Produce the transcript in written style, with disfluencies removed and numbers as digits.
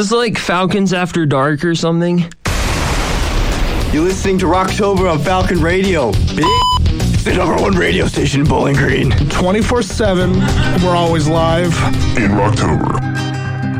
this like Falcons After Dark or something? You're listening to Rocktober on Falcon Radio. It's the #1 radio station in Bowling Green. 24/7, we're always live. In Rocktober.